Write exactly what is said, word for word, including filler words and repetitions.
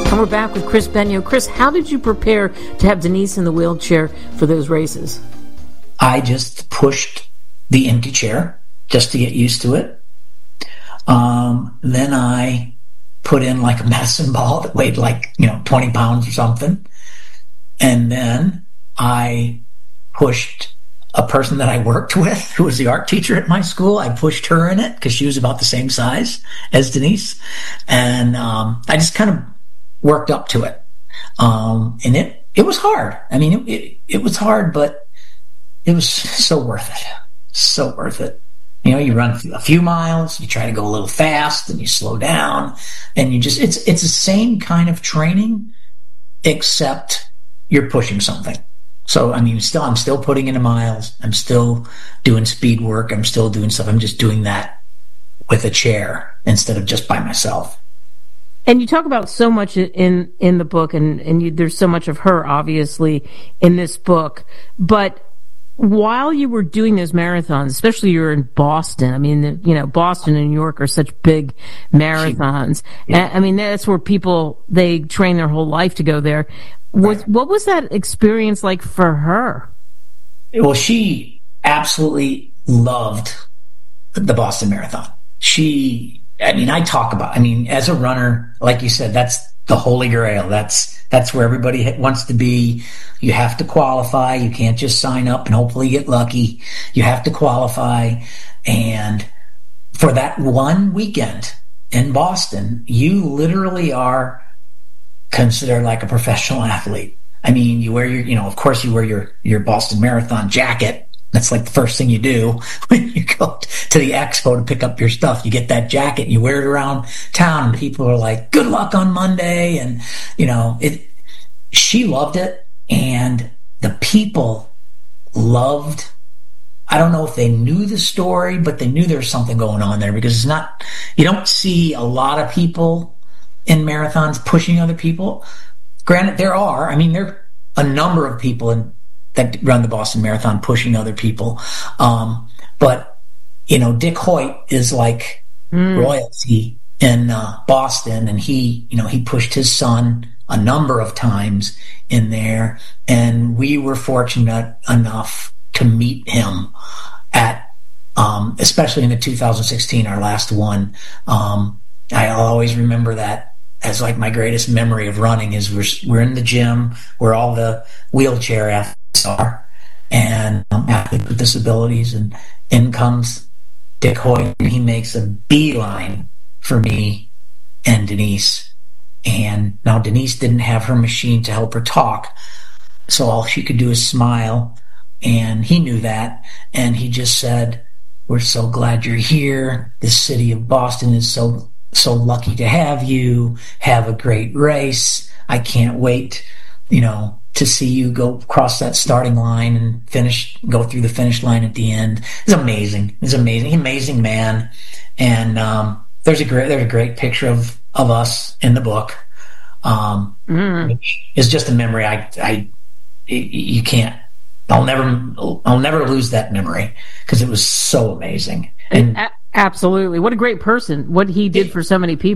And we're back with Chris Benio. Chris, how did you prepare to have Denise in the wheelchair for those races? I just pushed the empty chair just to get used to it. Um, then I put in like a medicine ball that weighed like, you know, twenty pounds or something. And then I pushed a person that I worked with, who was the art teacher at my school. I pushed her in it because she was about the same size as Denise. And um, I just kind of worked up to it. Um, and it, it was hard. I mean, it, it, it was hard, but it was so worth it. So worth it. You know, you run a few miles, you try to go a little fast, and you slow down, and you just, it's, it's the same kind of training, except you're pushing something. So, I mean, still, I'm still putting in miles. I'm still doing speed work. I'm still doing stuff. I'm just doing that with a chair instead of just by myself. And you talk about so much in, in the book, and, and you, there's so much of her, obviously, in this book. But while you were doing those marathons, especially you were in Boston, I mean, you know, Boston and New York are such big marathons. Yeah. I mean, that's where people, they train their whole life to go there. Was, right. What was that experience like for her? Well, she absolutely loved the Boston Marathon. She, I mean, I talk about, I mean, as a runner, like you said, that's the holy grail. That's, that's where everybody wants to be. You have to qualify. You can't just sign up and hopefully get lucky. You have to qualify. And for that one weekend in Boston, you literally are considered like a professional athlete. I mean, you wear your, you know, of course you wear your, your Boston Marathon jacket. That's like the first thing you do when you go to the expo to pick up your stuff. You get that jacket and you wear it around town, and people are like, good luck on Monday. And, you know, it, she loved it, and the people loved, I don't know if they knew the story, but they knew there was something going on there, because it's not, you don't see a lot of people in marathons pushing other people. Granted, there are, I mean, there are a number of people in that run the Boston Marathon pushing other people. Um, but, you know, Dick Hoyt is like mm. royalty in uh, Boston, and he, you know, he pushed his son a number of times in there, and we were fortunate enough to meet him at, um, especially in the two thousand sixteen, our last one. Um, I'll always remember that as like my greatest memory of running is we're, we're in the gym where all the wheelchair athletes are, and um, athletes with disabilities, and in comes Dick Hoyt, and he makes a beeline for me and Denise. And now Denise didn't have her machine to help her talk, so all she could do is smile, and he knew that, and he just said, we're so glad you're here. The city of Boston is so so lucky to have you. Have a great race. I can't wait, you know, to see you go across that starting line and finish, go through the finish line at the end. It's amazing. It's amazing. Amazing man. And um, there's a great, there's a great picture of, of us in the book. Um, mm. Which is just a memory. I, I, you can't, I'll never, I'll never lose that memory, because it was so amazing. And absolutely. What a great person. What he did for so many people.